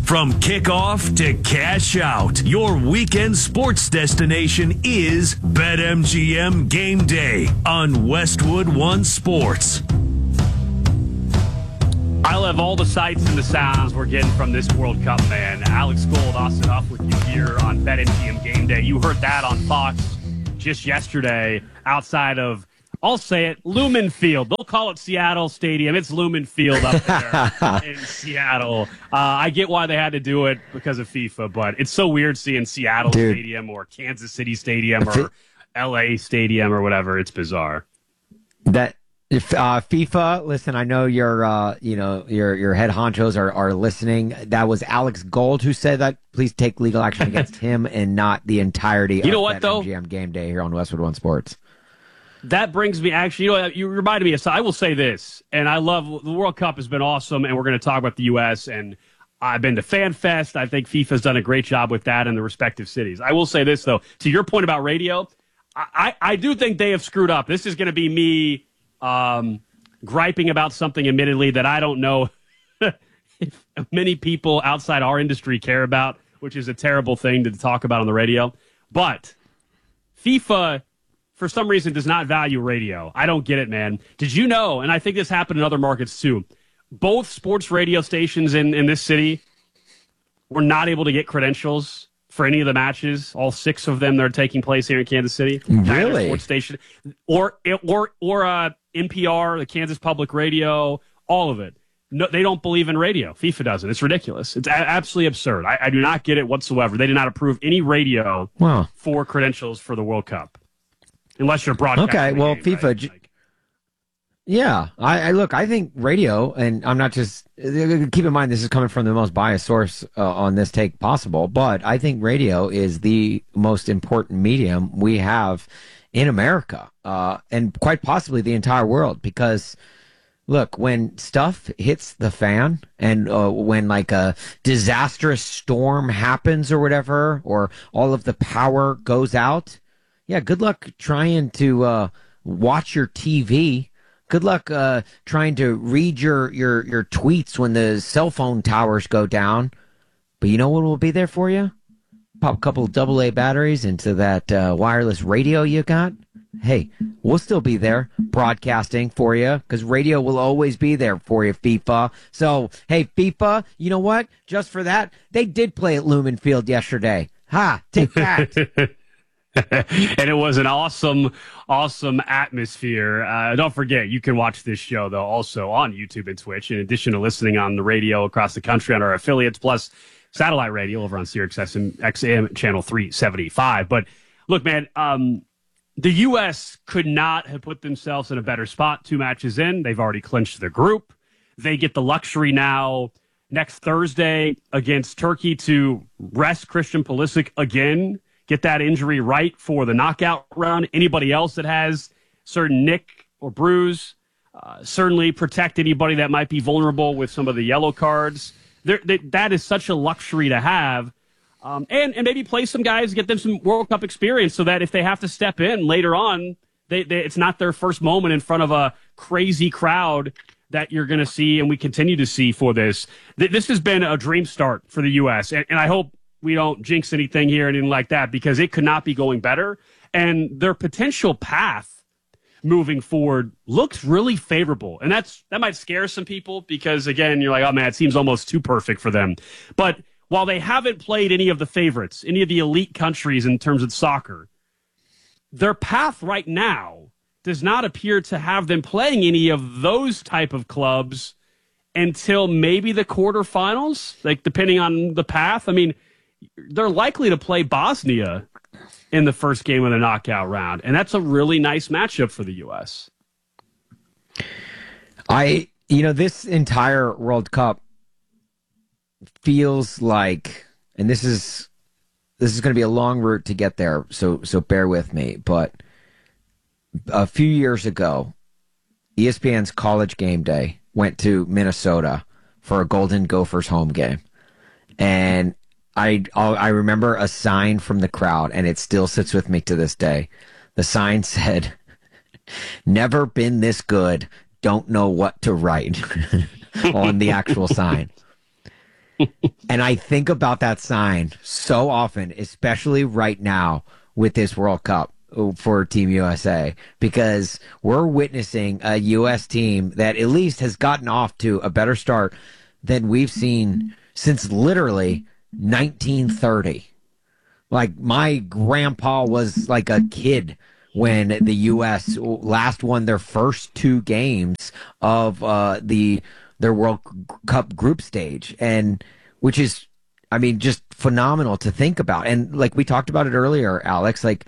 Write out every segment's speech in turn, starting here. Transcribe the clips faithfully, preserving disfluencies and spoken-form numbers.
From kickoff to cash out, your weekend sports destination is BetMGM Game Day on Westwood One Sports. I love all the sights and the sounds we're getting from this World Cup, man. Alex Gold, Austin Huff with you here on BetMGM Game Day. You heard that on Fox just yesterday outside of, I'll say it, Lumen Field. They'll call it Seattle Stadium. It's Lumen Field up there in Seattle. Uh, I get why they had to do it because of FIFA, but it's so weird seeing Seattle Dude. Stadium or Kansas City Stadium or L A Stadium or whatever. It's bizarre. That if uh, FIFA, listen, I know your uh, you know your your head honchos are, are listening. That was Alex Gold who said that. Please take legal action against him and not the entirety you of know what, though? M G M Game Day here on Westwood One Sports. That brings me, actually, you know, you reminded me of, so I will say this, and I love, the World Cup has been awesome, and we're going to talk about the U S, and I've been to Fan Fest. I think FIFA's done a great job with that in the respective cities. I will say this, though, to your point about radio, I, I, I do think they have screwed up. This is going to be me um, griping about something, admittedly, that I don't know if many people outside our industry care about, which is a terrible thing to talk about on the radio. But FIFA, for some reason, does not value radio. I don't get it, man. Did you know, and I think this happened in other markets too, both sports radio stations in, in this city were not able to get credentials for any of the matches, all six of them that are taking place here in Kansas City. Really? Sports station. Or, or, or uh, N P R, the Kansas Public Radio, all of it. No, they don't believe in radio. FIFA doesn't. It's ridiculous. It's a- absolutely absurd. I, I do not get it whatsoever. They did not approve any radio wow. for credentials for the World Cup. Unless you're broadcasting. Okay, well, game, FIFA. Right? J- like, yeah, I, I look. I think radio, and I'm not just. Keep in mind, this is coming from the most biased source uh, on this take possible. But I think radio is the most important medium we have in America, uh, and quite possibly the entire world. Because look, when stuff hits the fan, and uh, when like a disastrous storm happens or whatever, or all of the power goes out. Yeah, good luck trying to uh, watch your T V. Good luck uh, trying to read your, your, your tweets when the cell phone towers go down. But you know what will be there for you? Pop a couple double A batteries into that uh, wireless radio you got. Hey, we'll still be there broadcasting for you because radio will always be there for you, FIFA. So, hey, FIFA, you know what? Just for that, they did play at Lumen Field yesterday. Ha, take that. And it was an awesome, awesome atmosphere. Uh, don't forget, you can watch this show, though, also on YouTube and Twitch, in addition to listening on the radio across the country on our affiliates, plus satellite radio over on Sirius X M channel three seventy-five. But look, man, um, the U S could not have put themselves in a better spot two matches in. They've already clinched their group. They get the luxury now next Thursday against Turkey to rest Christian Pulisic again. Get that injury right for the knockout round. Anybody else that has certain nick or bruise, uh, certainly protect anybody that might be vulnerable with some of the yellow cards. There, they, that is such a luxury to have. Um, and, and maybe play some guys, get them some World Cup experience so that if they have to step in later on, they, they, it's not their first moment in front of a crazy crowd that you're going to see and we continue to see for this. Th- this has been a dream start for the U S, and, and I hope we don't jinx anything here, anything like that, because it could not be going better. And their potential path moving forward looks really favorable. And that's that might scare some people because, again, you're like, oh, man, it seems almost too perfect for them. But while they haven't played any of the favorites, any of the elite countries in terms of soccer, their path right now does not appear to have them playing any of those type of clubs until maybe the quarterfinals, like depending on the path. I mean, they're likely to play Bosnia in the first game of the knockout round, and that's a really nice matchup for the U S. I, you know, this entire World Cup feels like, and this is this is going to be a long route to get there, so so bear with me. But a few years ago, E S P N's College Game Day went to Minnesota for a Golden Gophers home game, and I I remember a sign from the crowd, and it still sits with me to this day. The sign said, "Never been this good. Don't know what to write," on the actual sign. And I think about that sign so often, especially right now with this World Cup for Team U S A, because we're witnessing a U S team that at least has gotten off to a better start than we've seen since literally nineteen thirty. Like, my grandpa was like a kid when the U S last won their first two games of uh, the their World Cup group stage, and which is, I mean, just phenomenal to think about. And like we talked about it earlier, Alex, like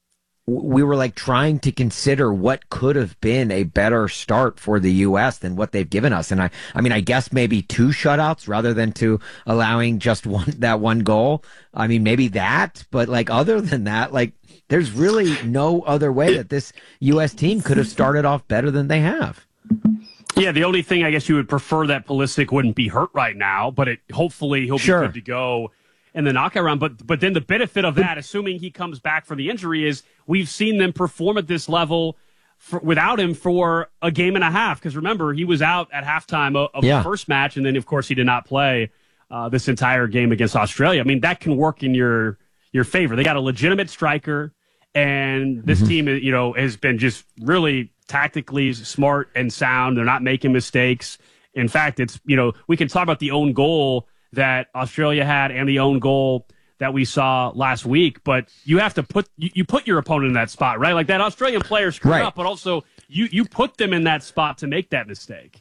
we were like trying to consider what could have been a better start for the U S than what they've given us. And I, I mean, I guess maybe two shutouts rather than to allowing just one, that one goal. I mean, maybe that, but like other than that, like there's really no other way that this U S team could have started off better than they have. Yeah, the only thing I guess you would prefer that Pulisic wouldn't be hurt right now, but it hopefully he'll be sure. good to go in the knockout round. But but then the benefit of that, assuming he comes back from the injury, is we've seen them perform at this level for, without him for a game and a half. Because remember, he was out at halftime of, of yeah. the first match, and then of course he did not play uh, this entire game against Australia. I mean, that can work in your your favor. They got a legitimate striker, and this mm-hmm. team, you know, has been just really tactically smart and sound. They're not making mistakes. In fact, it's, you know, we can talk about the own goal that Australia had and the own goal that we saw last week, but you have to put you, you put your opponent in that spot, right? Like that Australian player screwed right. up, but also you you put them in that spot to make that mistake.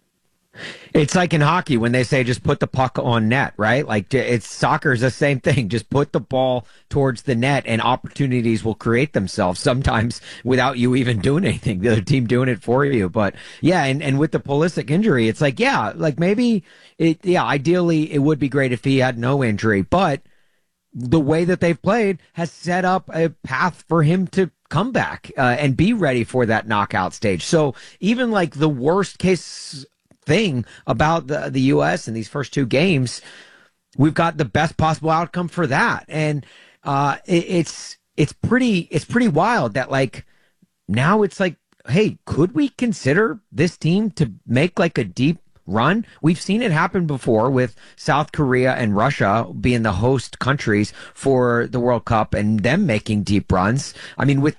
It's like in hockey when they say just put the puck on net, right? Like it's soccer is the same thing. Just put the ball towards the net and opportunities will create themselves sometimes without you even doing anything. The other team doing it for you. But yeah, and, and with the Pulisic injury, it's like, yeah, like maybe it, yeah, ideally it would be great if he had no injury, but the way that they've played has set up a path for him to come back uh, and be ready for that knockout stage. So even like the worst case thing about the the U S in these first two games, we've got the best possible outcome for that, and uh, it, it's it's pretty it's pretty wild that like now it's like, hey, could we consider this team to make like a deep run? We've seen it happen before with South Korea and Russia being the host countries for the World Cup and them making deep runs. I mean, with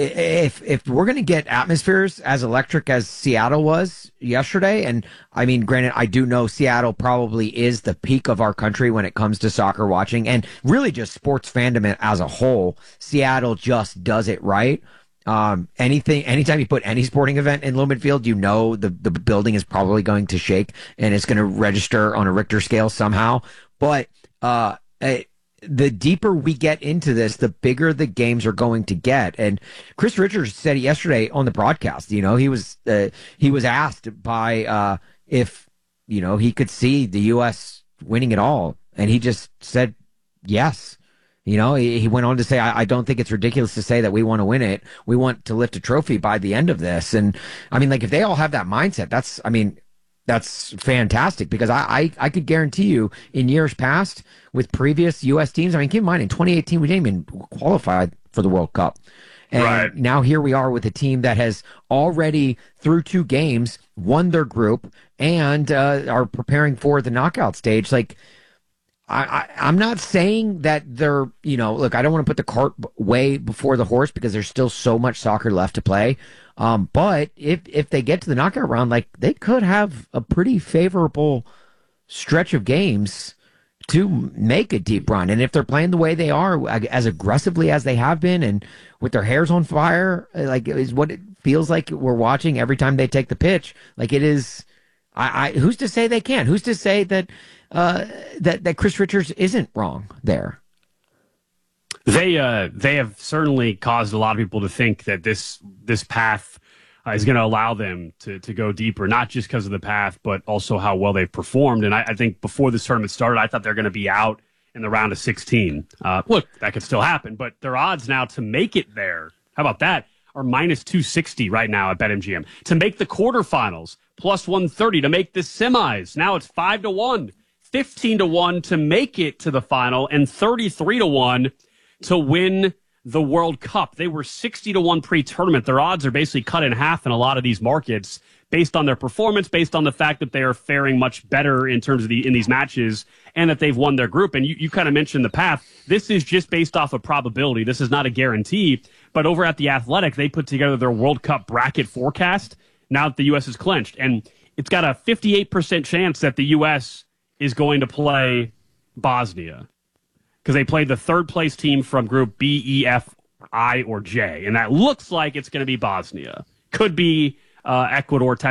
if if we're going to get atmospheres as electric as Seattle was yesterday, and I mean, granted, I do know Seattle probably is the peak of our country when it comes to soccer watching and really just sports fandom as a whole. Seattle just does it right. Um, anything, anytime you put any sporting event in Lumen Field, you know the, the building is probably going to shake and it's going to register on a Richter scale somehow. But uh, it, the deeper we get into this, the bigger the games are going to get. And Chris Richards said it yesterday on the broadcast. You know, he was uh, he was asked by uh, if you know he could see the U S winning it all, and he just said yes. You know, he, he went on to say, I, I don't think it's ridiculous to say that we want to win it. We want to lift a trophy by the end of this. And I mean, like, if they all have that mindset, that's, I mean, that's fantastic, because I, I, I could guarantee you in years past with previous U S teams, I mean, keep in mind in twenty eighteen, we didn't even qualify for the World Cup. And right. now here we are with a team that has already, through two games, won their group and uh, are preparing for the knockout stage. Like, I, I, I'm not saying that they're, you know, look, I don't want to put the cart way before the horse because there's still so much soccer left to play. Um, but if if they get to the knockout round, like they could have a pretty favorable stretch of games to make a deep run. And if they're playing the way they are, as aggressively as they have been, and with their hairs on fire, like is what it feels like we're watching every time they take the pitch. Like it is, I, I who's to say they can't? Who's to say that? Uh, that that Chris Richards isn't wrong there. They uh, they have certainly caused a lot of people to think that this this path uh, is going to allow them to to go deeper, not just because of the path, but also how well they've performed. And I, I think before this tournament started, I thought they're going to be out in the round of sixteen. Uh, look, that could still happen, but their odds now to make it there, how about that, are minus two sixty right now at BetMGM. To make the quarterfinals, plus one thirty. To make the semis, now it's five to one. fifteen to one to make it to the final, and thirty-three to one to win the World Cup. They were sixty to one pre-tournament. Their odds are basically cut in half in a lot of these markets based on their performance, based on the fact that they are faring much better in terms of the in these matches and that they've won their group. And you, you kind of mentioned the path. This is just based off of probability. This is not a guarantee. But over at The Athletic, they put together their World Cup bracket forecast now that the U S is clinched. And it's got a fifty-eight percent chance that the U S is going to play Bosnia because they played the third-place team from Group B, E, F, I, or J. And that looks like it's going to be Bosnia. Could be uh, Ecuador,